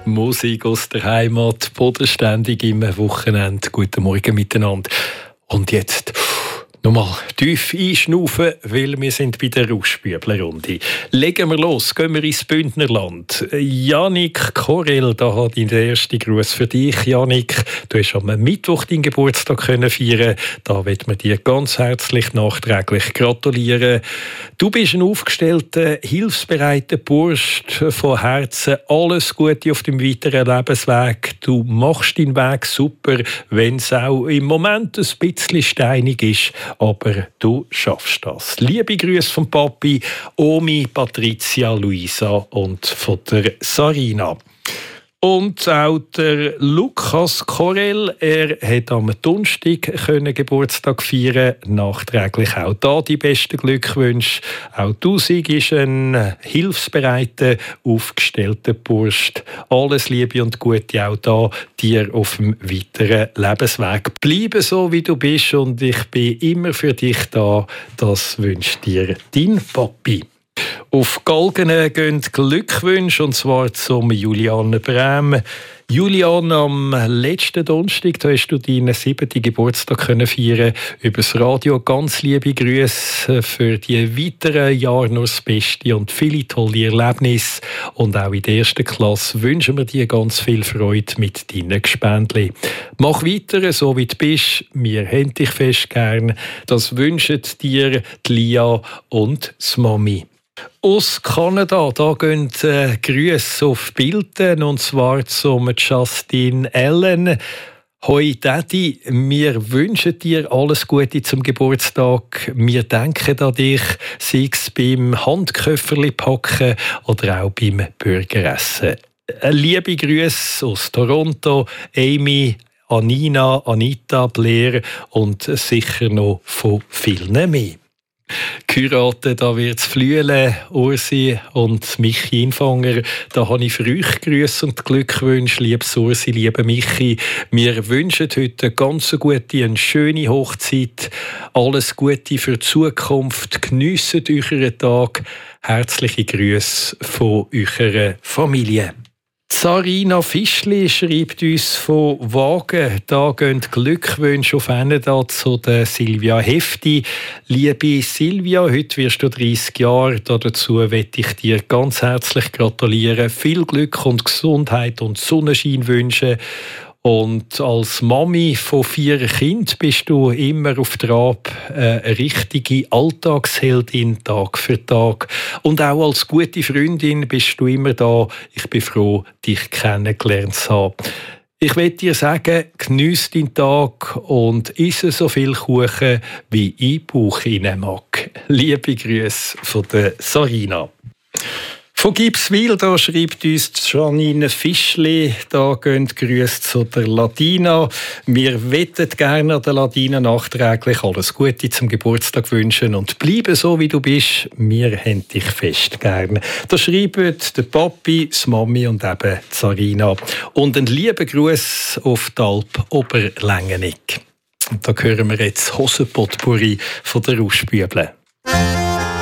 Musik aus der Heimat, bodenständig im Wochenende. Guten Morgen miteinander. Und jetzt nochmal tief einschnaufen, weil wir sind bei der Rauschbübler-Runde. Legen wir los, gehen wir ins Bündnerland. Jannik Korell, da hat ich den ersten Gruß für dich. Jannik, du hast am Mittwoch deinen Geburtstag feiern. Da wollen wir dir ganz herzlich nachträglich gratulieren. Du bist ein aufgestellter, hilfsbereiter Bursch von Herzen. Alles Gute auf dem weiteren Lebensweg. Du machst deinen Weg super, wenn es auch im Moment ein bisschen steinig ist. Aber du schaffst das. Liebe Grüße vom Papi, Omi, Patricia, Luisa und von der Sarina. Und auch der Lukas Korell, er hat am Donnerstag Geburtstag feiern. Nachträglich auch da die besten Glückwünsche. Auch du bist ein hilfsbereiter, aufgestellter Bursch. Alles Liebe und Gute auch da dir auf dem weiteren Lebensweg. Bleibe so, wie du bist und ich bin immer für dich da. Das wünscht dir dein Papi. Auf Galgen gehen Glückwünsche, und zwar zum Julian Brem. Julian, am letzten Donnerstag hast du deinen 7. Geburtstag feiern. Übers Radio ganz liebe Grüße für die weiteren Jahre, nur das Beste und viele tolle Erlebnisse. Und auch in der 1. Klasse wünschen wir dir ganz viel Freude mit deinen Gespendli. Mach weiter, so wie du bist. Wir haben dich fest gern. Das wünschen dir die Lia und die Mami. Aus Kanada, da gehen Grüße auf Bilden, und zwar zum Justin Allen. Hoi Daddy, wir wünschen dir alles Gute zum Geburtstag. Wir denken an dich, sei es beim Handköfferli packen oder auch beim Burgeressen. Liebe Grüße aus Toronto, Amy, Anina, Anita, Blair und sicher noch von vielen mehr. Geheiratet, da wird's flüelen, Ursi und Michi Infanger. Da habe ich für euch Grüße und Glückwünsche, liebes Ursi, liebe Michi. Wir wünschen heute eine ganz gute, eine schöne Hochzeit. Alles Gute für die Zukunft. Geniessen euren Tag. Herzliche Grüße von eurer Familie. Sarina Fischli schreibt uns von Wagen. Da gehen Glückwünsche auf einen da zu der Silvia Hefti. Liebe Silvia, heute wirst du 30 Jahre. Dazu möchte ich dir ganz herzlich gratulieren. Viel Glück und Gesundheit und Sonnenschein wünschen. Und als Mami von 4 Kindern bist du immer auf Trab, eine richtige Alltagsheldin, Tag für Tag. Und auch als gute Freundin bist du immer da. Ich bin froh, dich kennengelernt zu haben. Ich möchte dir sagen, geniesse deinen Tag und isse so viel Kuchen, wie ich Bauch rein mag. Liebe Grüße von der Sarina. Von Gipswil, da schreibt uns Janine Fischli, da gehen Grüße zu der Ladina. Wir wettet gerne der Ladina nachträglich alles Gute zum Geburtstag wünschen und bleibe so, wie du bist. Wir haben dich fest gern. Da schreiben der Papi, die Mami und eben die Sarina. Und einen lieben Gruß auf die Alp Oberlängenig. Und da hören wir jetzt Hosenpotpourri von der Rauschbüble.